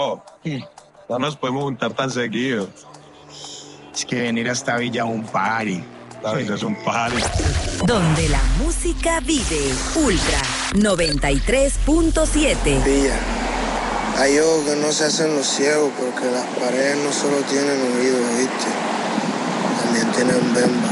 bro. No nos podemos juntar tan seguido. Es que venir hasta Villa es un party. La vida es un party. Donde la música vive. Ultra 93.7. Villa, hay ojos que no se hacen los ciegos porque las paredes no solo tienen oídos, ¿viste? También tienen bemba.